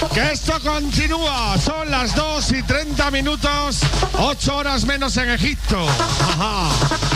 Que esto continúa. Son las 2:30, 8 horas menos en Egipto. Ajá.